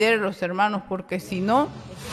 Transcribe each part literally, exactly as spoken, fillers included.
los hermanos, porque si no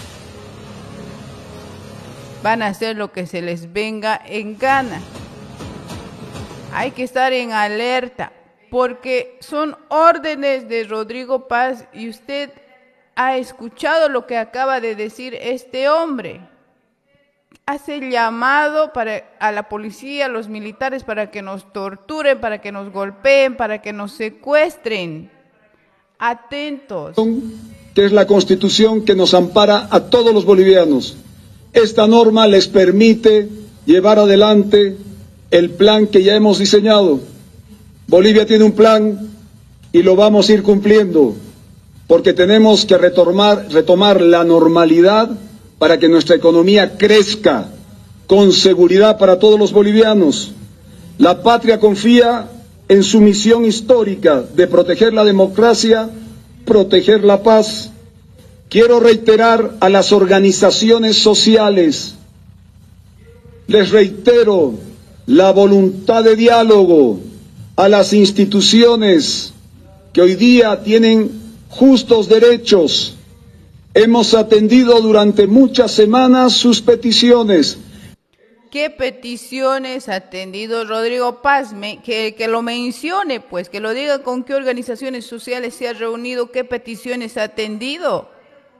van a hacer lo que se les venga en gana. Hay que estar en alerta, porque son órdenes de Rodrigo Paz y usted ha escuchado lo que acaba de decir este hombre. Hace llamado para, a la policía, a los militares, para que nos torturen, para que nos golpeen, para que nos secuestren. Atentos. Que es la Constitución que nos ampara a todos los bolivianos. Esta norma les permite llevar adelante el plan que ya hemos diseñado. Bolivia tiene un plan y lo vamos a ir cumpliendo, porque tenemos que retomar, retomar la normalidad para que nuestra economía crezca con seguridad para todos los bolivianos. La patria confía en su misión histórica de proteger la democracia, proteger la paz. Quiero reiterar a las organizaciones sociales, les reitero la voluntad de diálogo, a las instituciones que hoy día tienen justos derechos. Hemos atendido durante muchas semanas sus peticiones. ¿Qué peticiones ha atendido Rodrigo Paz? Me, que, que lo mencione, pues, que lo diga con qué organizaciones sociales se ha reunido, qué peticiones ha atendido.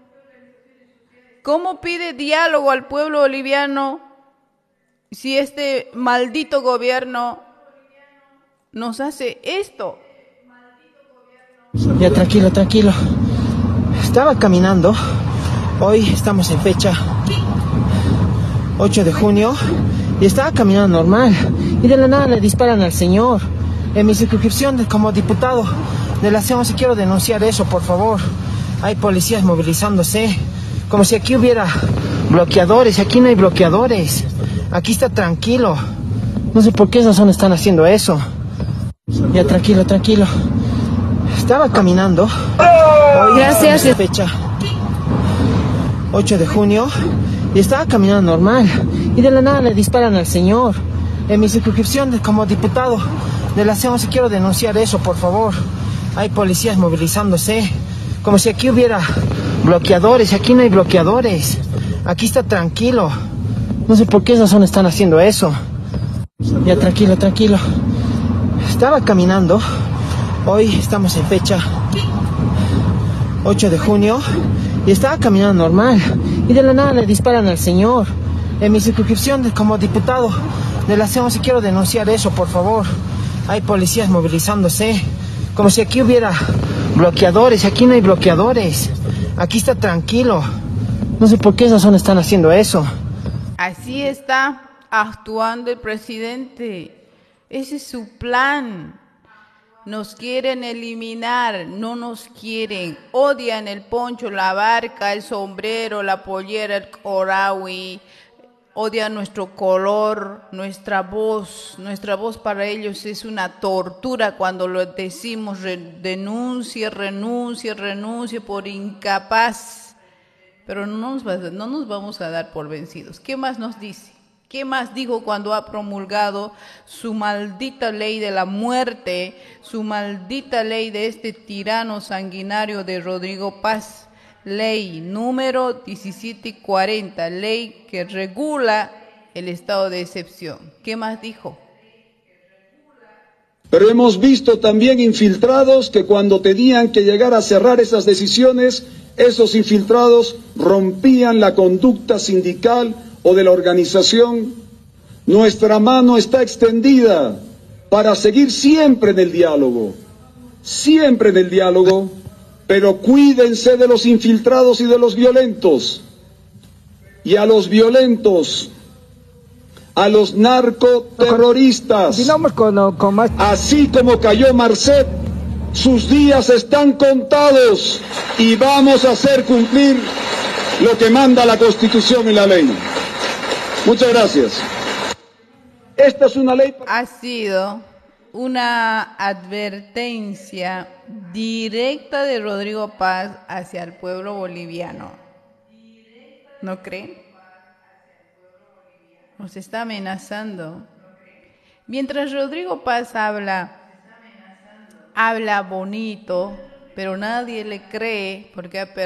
¿Cómo pide diálogo al pueblo boliviano si este maldito gobierno nos hace esto? Ya, tranquilo, tranquilo. Estaba caminando. Hoy estamos en fecha ocho de junio y estaba caminando normal y de la nada le disparan al señor. En mi circunscripción de, como diputado de la SEMOS, y quiero denunciar eso, por favor. Hay policías movilizándose como si aquí hubiera bloqueadores. Aquí no hay bloqueadores. Aquí está tranquilo. No sé por qué esa zona están haciendo eso. Ya, tranquilo, tranquilo. Estaba caminando. Hoy Gracias. Es fecha ocho de junio y estaba caminando normal y de la nada le disparan al señor. En mi circunscripción de, como diputado de la SEMOS, y quiero denunciar eso, por favor. Hay policías movilizándose como si aquí hubiera bloqueadores. Aquí no hay bloqueadores. Aquí está tranquilo. No sé por qué esa zona están haciendo eso. Ya, tranquilo, tranquilo. Estaba caminando. Hoy estamos en fecha ocho de junio y estaba caminando normal y de la nada le disparan al señor. En mi circunscripción de, como diputado de la SEMOS, y quiero denunciar eso, por favor. Hay policías movilizándose como si aquí hubiera bloqueadores. Aquí no hay bloqueadores. Aquí está tranquilo. No sé por qué esa zona están haciendo eso. Así está actuando el presidente. Ese es su plan. Nos quieren eliminar, no nos quieren. Odian el poncho, la barca, el sombrero, la pollera, el corawi. Odian nuestro color, nuestra voz. Nuestra voz para ellos es una tortura cuando lo decimos. Re, denuncie, renuncie, renuncie por incapaz. Pero no nos, va, no nos vamos a dar por vencidos. ¿Qué más nos dice? ¿Qué más dijo cuando ha promulgado su maldita ley de la muerte, su maldita ley de este tirano sanguinario de Rodrigo Paz? Ley número diecisiete cuarenta, ley que regula el estado de excepción. ¿Qué más dijo? Pero hemos visto también infiltrados que cuando tenían que llegar a cerrar esas decisiones, esos infiltrados rompían la conducta sindical o de la organización. Nuestra mano está extendida para seguir siempre en el diálogo, siempre en el diálogo, pero cuídense de los infiltrados y de los violentos. Y a los violentos, a los narcoterroristas, así como cayó Marcet, sus días están contados y vamos a hacer cumplir lo que manda la Constitución y la ley. Muchas gracias. Esta es una ley. Ha sido una advertencia directa de Rodrigo Paz hacia el pueblo boliviano. ¿No creen? Nos está amenazando. Mientras Rodrigo Paz habla, habla bonito, pero nadie le cree porque ha